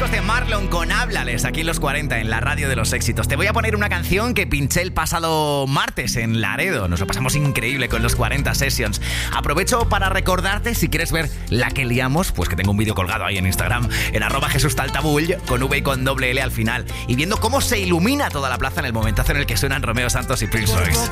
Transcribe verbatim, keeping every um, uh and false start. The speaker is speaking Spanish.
clásicos de Marlon con Háblales aquí en los cuarenta, en la radio de los éxitos. Te voy a poner una canción que pinché el pasado martes en Laredo. Nos lo pasamos increíble con los cuarenta Sessions. Aprovecho para recordarte, si quieres ver la que liamos, pues que tengo un vídeo colgado ahí en Instagram, en arroba Jesús Taltabull, con V y con doble L al final, y viendo cómo se ilumina toda la plaza en el momentazo en el que suenan Romeo Santos y Prince Royce.